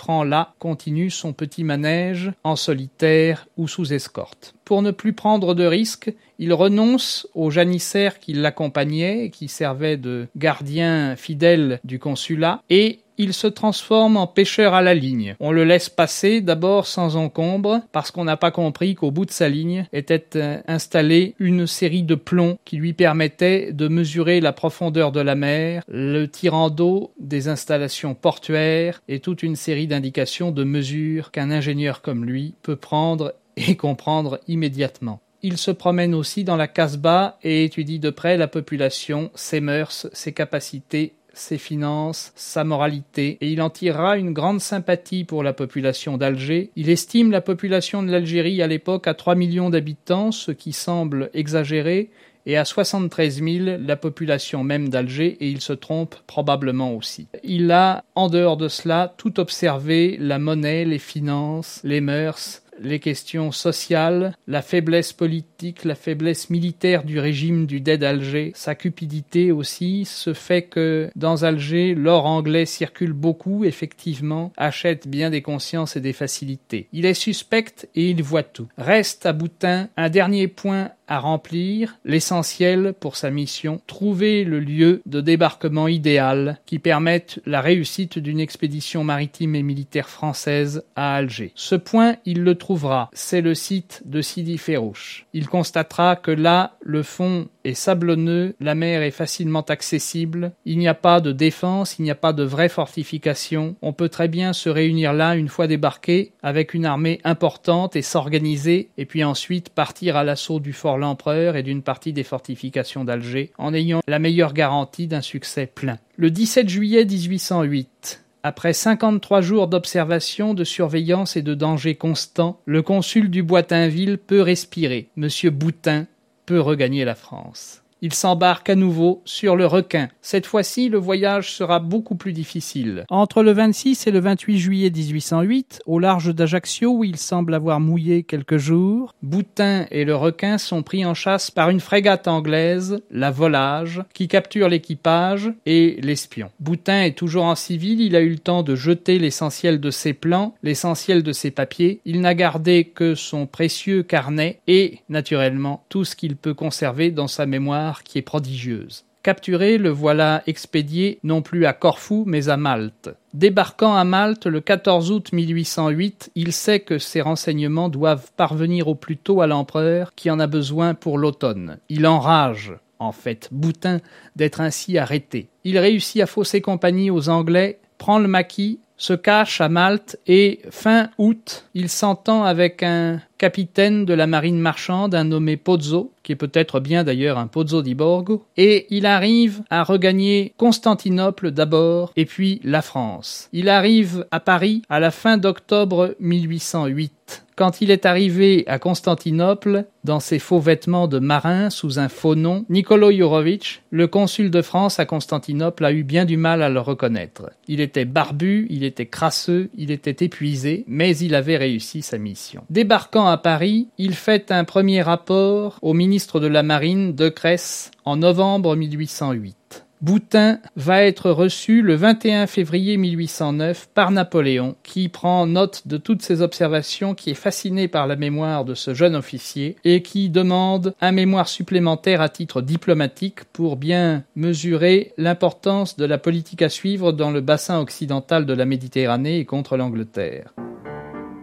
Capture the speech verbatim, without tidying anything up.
Francs-là continue son petit manège en solitaire ou sous escorte. Pour ne plus prendre de risques, il renonce aux janissaires qui l'accompagnaient et qui servaient de gardiens fidèles du consulat et il se transforme en pêcheur à la ligne. On le laisse passer d'abord sans encombre parce qu'on n'a pas compris qu'au bout de sa ligne était installée une série de plombs qui lui permettaient de mesurer la profondeur de la mer, le tirant d'eau des installations portuaires et toute une série d'indications de mesures qu'un ingénieur comme lui peut prendre et comprendre immédiatement. Il se promène aussi dans la Casbah et étudie de près la population, ses mœurs, ses capacités, ses finances, sa moralité, et il en tirera une grande sympathie pour la population d'Alger. Il estime la population de l'Algérie à l'époque à trois millions d'habitants, ce qui semble exagéré, et à soixante-treize mille la population même d'Alger, et il se trompe probablement aussi. Il a, en dehors de cela, tout observé, la monnaie, les finances, les mœurs, les questions sociales, la faiblesse politique, la faiblesse militaire du régime du Dey d'Alger, sa cupidité aussi, ce fait que dans Alger, l'or anglais circule beaucoup, effectivement, achète bien des consciences et des facilités. Il est suspect et il voit tout. Reste à Boutin un dernier point à remplir, l'essentiel pour sa mission, trouver le lieu de débarquement idéal qui permette la réussite d'une expédition maritime et militaire française à Alger. Ce point, il le trouvera, c'est le site de Sidi Ferrouch. Il constatera que là, le fond est sablonneux, la mer est facilement accessible, il n'y a pas de défense, il n'y a pas de vraie fortification, on peut très bien se réunir là une fois débarqué avec une armée importante et s'organiser, et puis ensuite partir à l'assaut du fort L'Empereur et d'une partie des fortifications d'Alger, en ayant la meilleure garantie d'un succès plein. Le dix-sept juillet dix-huit cent huit, après cinquante-trois jours d'observation, de surveillance et de danger constant, le consul du Boitainville peut respirer. Monsieur Boutin peut regagner la France. Il s'embarque à nouveau sur le Requin. Cette fois-ci, le voyage sera beaucoup plus difficile. Entre le vingt-six et le vingt-huit juillet dix-huit cent huit, au large d'Ajaccio, où il semble avoir mouillé quelques jours, Boutin et le Requin sont pris en chasse par une frégate anglaise, la Volage, qui capture l'équipage et l'espion. Boutin est toujours en civil, il a eu le temps de jeter l'essentiel de ses plans, l'essentiel de ses papiers. Il n'a gardé que son précieux carnet et, naturellement, tout ce qu'il peut conserver dans sa mémoire qui est prodigieuse. Capturé, le voilà expédié non plus à Corfou, mais à Malte. Débarquant à Malte le quatorze août mille huit cent huit, il sait que ses renseignements doivent parvenir au plus tôt à l'empereur, qui en a besoin pour l'automne. Il enrage, en fait, Boutin d'être ainsi arrêté. Il réussit à fausser compagnie aux Anglais, prend le maquis, se cache à Malte et, fin août, il s'entend avec un capitaine de la marine marchande, un nommé Pozzo, qui est peut-être bien d'ailleurs un Pozzo di Borgo, et il arrive à regagner Constantinople d'abord, et puis la France. Il arrive à Paris à la fin d'octobre mille huit cent huit. Quand il est arrivé à Constantinople, dans ses faux vêtements de marin sous un faux nom, Nicolo Jurovic, le consul de France à Constantinople, a eu bien du mal à le reconnaître. Il était barbu, il était crasseux, il était épuisé, mais il avait réussi sa mission. Débarquant à Paris, il fait un premier rapport au ministre de la Marine, Decrès, en novembre mille huit cent huit. Boutin va être reçu le vingt et un février mille huit cent neuf par Napoléon, qui prend note de toutes ses observations, qui est fasciné par la mémoire de ce jeune officier et qui demande un mémoire supplémentaire à titre diplomatique pour bien mesurer l'importance de la politique à suivre dans le bassin occidental de la Méditerranée et contre l'Angleterre.